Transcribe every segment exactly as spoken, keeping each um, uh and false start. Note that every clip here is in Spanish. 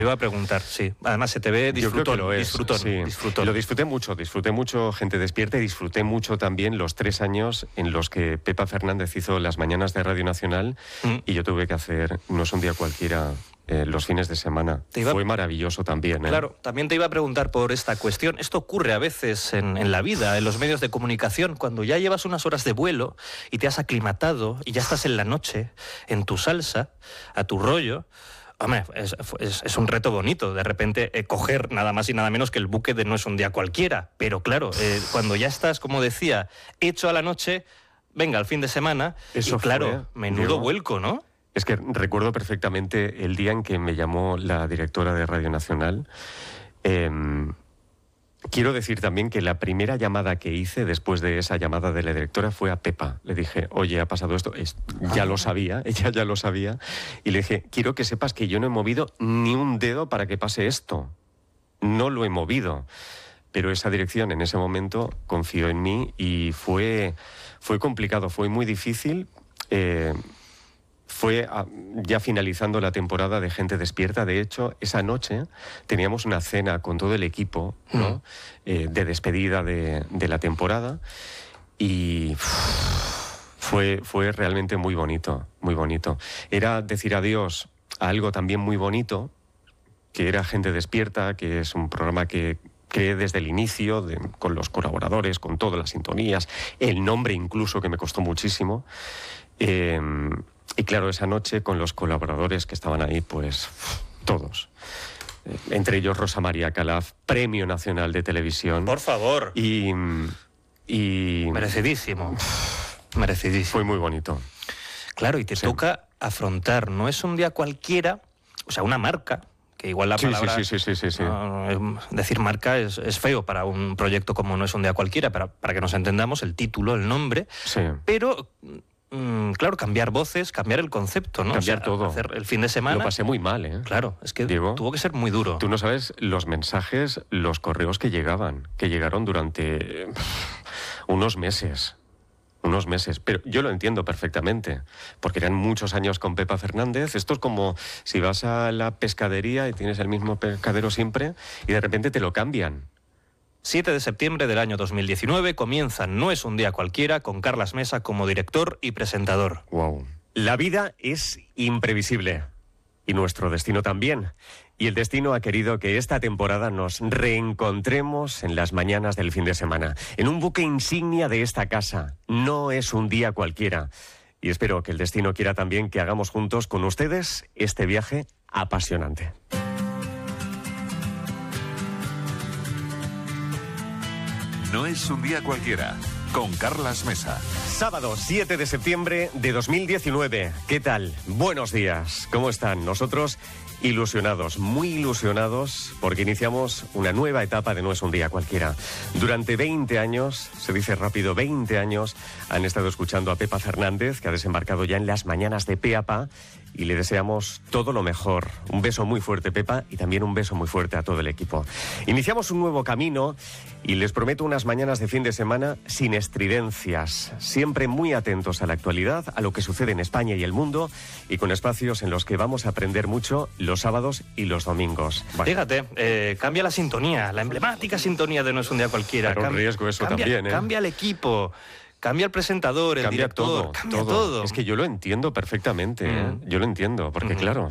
iba a preguntar, sí. Además se te ve disfrutón, lo es, disfrutón, sí. disfrutón. Lo disfruté mucho, disfruté mucho Gente Despierta y disfruté mucho también los tres años en los que Pepa Fernández hizo las mañanas de Radio Nacional mm. y yo tuve que hacer No es un día cualquiera eh, los fines de semana. Iba... Fue maravilloso también. ¿eh? Claro, también te iba a preguntar por esta cuestión. Esto ocurre a veces en, en la vida, en los medios de comunicación, cuando ya llevas unas horas de vuelo y te has aclimatado y ya estás en la noche, en tu salsa, a tu rollo. Hombre, es, es, es un reto bonito, de repente eh, coger nada más y nada menos que el buque de No es un día cualquiera. Pero claro, eh, cuando ya estás, como decía, hecho a la noche, venga, al fin de semana, Eso y claro, fue, menudo Diego, vuelco, ¿no? Es que recuerdo perfectamente el día en que me llamó la directora de Radio Nacional. Eh, Quiero decir también que la primera llamada que hice después de esa llamada de la directora fue a Pepa. Le dije, oye, ha pasado esto. Es, ya lo sabía, ella ya lo sabía. Y le dije, quiero que sepas que yo no he movido ni un dedo para que pase esto. No lo he movido. Pero esa dirección en ese momento confió en mí y fue, fue complicado, fue muy difícil. Eh, Fue a, ya finalizando la temporada de Gente Despierta. De hecho, esa noche teníamos una cena con todo el equipo, ¿no? Mm. eh, de despedida de, de la temporada y uff, fue, fue realmente muy bonito, muy bonito. Era decir adiós a algo también muy bonito, que era Gente Despierta, que es un programa que creé desde el inicio, de, con los colaboradores, con todas las sintonías, el nombre incluso, que me costó muchísimo. Eh, Y claro, esa noche con los colaboradores que estaban ahí, pues todos. Eh, entre ellos Rosa María Calaf, Premio Nacional de Televisión. Por favor. Y... y Merecidísimo. Merecidísimo. Fue muy bonito. Claro, y te sí. toca afrontar, no es un día cualquiera, o sea, una marca, que igual la sí, palabra... Sí, sí, sí, sí, sí. Uh, decir marca es, es feo para un proyecto como No es un día cualquiera, para, para que nos entendamos, el título, el nombre, sí. pero... Mm, claro, cambiar voces, cambiar el concepto, ¿no? Cambiar o sea, todo. Hacer el fin de semana. Lo pasé muy mal, ¿eh? Claro, es que Diego, tuvo que ser muy duro. Tú no sabes los mensajes, los correos que llegaban, que llegaron durante unos meses. Unos meses, pero yo lo entiendo perfectamente, porque eran muchos años con Pepa Fernández. Esto es como si vas a la pescadería y tienes el mismo pescadero siempre y de repente te lo cambian. siete de septiembre del año dos mil diecinueve comienza No es un día cualquiera con Carlas Mesa como director y presentador. Wow. La vida es imprevisible y nuestro destino también. Y el destino ha querido que esta temporada nos reencontremos en las mañanas del fin de semana, en un buque insignia de esta casa. No es un día cualquiera. Y espero que el destino quiera también que hagamos juntos con ustedes este viaje apasionante. No es un día cualquiera, con Carlas Mesa. Sábado siete de septiembre de dos mil diecinueve. ¿Qué tal? Buenos días. ¿Cómo están? Nosotros ilusionados, muy ilusionados, porque iniciamos una nueva etapa de No es un día cualquiera. Durante veinte años, se dice rápido, veinte años, han estado escuchando a Pepa Fernández, que ha desembarcado ya en las mañanas de Pe a Pa, y le deseamos todo lo mejor. Un beso muy fuerte, Pepa, y también un beso muy fuerte a todo el equipo. Iniciamos un nuevo camino y les prometo unas mañanas de fin de semana sin estridencias, siempre muy atentos a la actualidad, a lo que sucede en España y el mundo, y con espacios en los que vamos a aprender mucho los sábados y los domingos. Bueno. Fíjate, eh, cambia la sintonía, la emblemática sintonía de No es un día cualquiera. Pero un riesgo eso cambia, también, ¿eh? Cambia el equipo. Cambia el presentador, el cambia director, todo, cambia todo. todo. Es que yo lo entiendo perfectamente, ¿eh? Mm. Yo lo entiendo, porque mm. claro,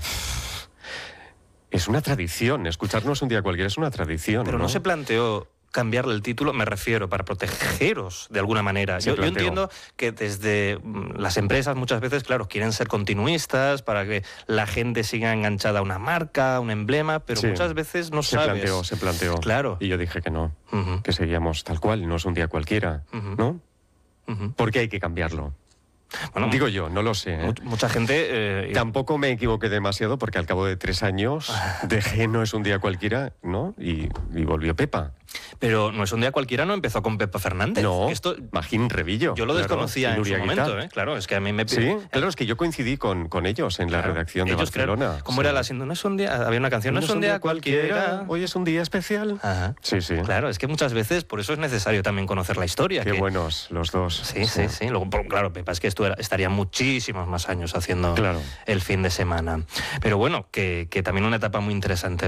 es una tradición. Escucharnos un día cualquiera es una tradición. Pero no, ¿no? se planteó cambiarle el título, me refiero, para protegeros de alguna manera. Yo, yo entiendo que desde las empresas muchas veces, claro, quieren ser continuistas para que la gente siga enganchada a una marca, a un emblema, pero sí, muchas veces no se sabes. Se planteó, se planteó. Claro. Y yo dije que no, uh-huh. que seguíamos tal cual, no es un día cualquiera, uh-huh. ¿no? Uh-huh. ¿Por qué hay que cambiarlo? Bueno, digo yo, no lo sé. ¿eh? Mucha gente... Eh, Tampoco me equivoqué demasiado porque al cabo de tres años dejé No es un día cualquiera, ¿no? Y, y volvió Pepa. Pero No es un día cualquiera no empezó con Pepa Fernández. No, Esto, Magín Revillo. Yo lo claro, desconocía en su momento, ¿eh? Claro, es que a mí me... Sí, claro, es que yo coincidí con, con ellos en la claro, redacción de Barcelona. Claro, ¿Cómo sí. era la sintonía? No es un día... Había una canción, No, no es un día, día cualquiera. cualquiera. Hoy es un día especial. Ajá. Sí, sí. Claro, es que muchas veces por eso es necesario también conocer la historia. Qué que... buenos los dos. Sí, sí, sí. sí. Luego, claro, Pepa, es que esto era, estaría muchísimos más años haciendo claro. el fin de semana. Pero bueno, que, que también una etapa muy interesante.